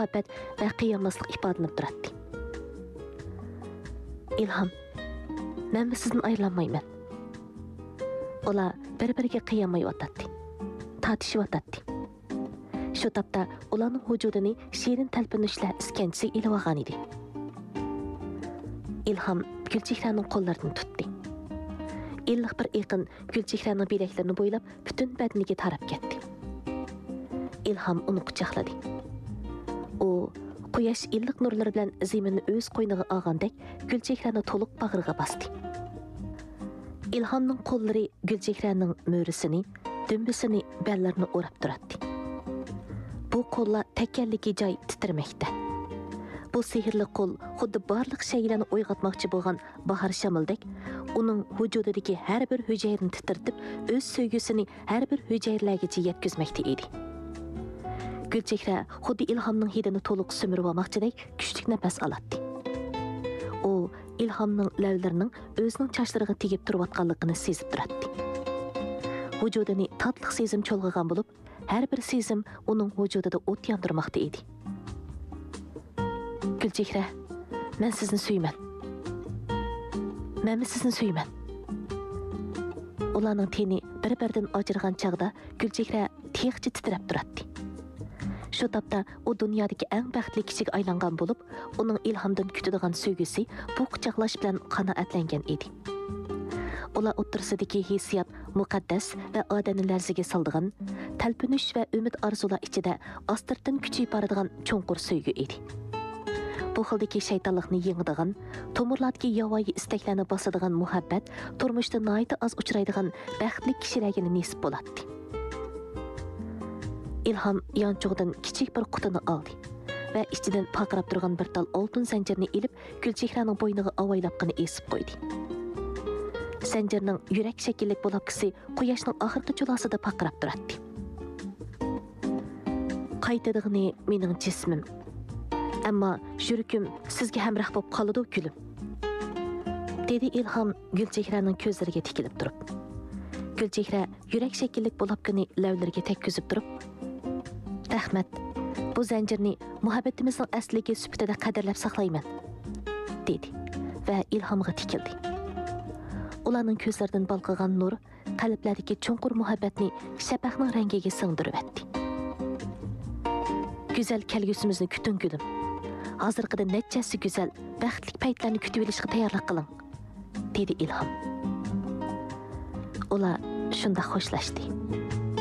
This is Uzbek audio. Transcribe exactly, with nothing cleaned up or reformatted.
muhabbet ve kıyamazlık ifadelenip duratdı. İlham, ben mi sizden ayrılanmayman? Ola bir-biriga qiyamay otatdi. Tatishib otatdi. Shu tapda ularning vujudini shirin talpinishlar iskanchisi ilib olgan edi. İlham Gulchehraning qo'llarini tutdi. Illiq bir iqin Gulchehraning bilaklarini bo'ylab butun badaniga tarab ketdi. İlham uni quchoqladi. U quyosh illiq nurlari bilan zaminni o'z qo'yniga olgandek Gulchehrani to'liq bag'riga bosdi. İlhamning qo'llari Gulchehraning mo'risini, dumbisini, bellarini o'rab turardi. Bu qo'llar takalligi joy titirmoqda. Bu sehrli qo'l xuddi barliq shaylarni uyg'otmoqchi bo'lgan bahor shamoldek, uning vujudidagi har bir hujayrani titirtib, o'z sevgisini har bir hujayralargacha yetkazmoqda edi. Gulchehra xuddi ilhamning hidini to'liq sumirib olmoqchidek kuchli nafas oladi. U ilhamning lavlarining o'zining chochlariga tegib turayotganligini sezib turadi. Vujudini tatliq sezim cho'lg'igan bo'lib, har bir sezim uning vujudida o't yondirmoqda edi. Gulchehra, men sizni suyman. Men sizni suyman. Ularning teni bir-biridan ajralgan chaqda Gulchehra texchi titrab turadi. Shu tapda u dunyodagi eng baxtli kishiga aylangan bo'lib, uning ilhamdan kutadigan sevgisi bu quchoqlash bilan qanoatlangan edi. Ular o'ttirsidagi hissiyot muqaddas va odamni larziga soldigan, talpinish va umid orzular ichida ostirdan kuchayib boradigan cho'nqur sevgi edi. Bu xildagi shaytonlikni yengadigan, tomirlardagi yovvoyi istaklarni bosadigan muhabbat turmushda nihoyat oz uchraydigan baxtli kishilarga nasib bo'ladi. İlham yanchoqdan kichik bir qutini oldi va ichidan paqirab turgan bir tal oltin zanjirni ilib Gulchehraning bo'yniga avaylabqini esib qo'ydi. Zanjirning yurak shakllik bo'lakisi quyoshning oxirgi julasida paqirab turadi. Qaytadig'ini mening jismim. Ammo yurakim sizga hamroh bo'lib qoladi kulim. Dedi İlham Gulchehraning ko'zlariga tikilib turib. Gulchehra yurak shakllik bo'lakini lavlariga tekkizib turib, "Rahmat, bu zanjirni muhabbatimizning asliga sifatida qadrlab saqlayman", dedi va İlhamga tikildi. Ularning ko'zlaridan balqigan nur qalblaridagi cho'nqur muhabbatni shafaqning rangiga singdirib etdi. "Go'zal kelgusimizni kuting gulim. Hozirgida nechasi go'zal, baxtli paytlarni kutib olishga tayyorlik qiling", dedi İlham. Ular shunda xo'shlashdi.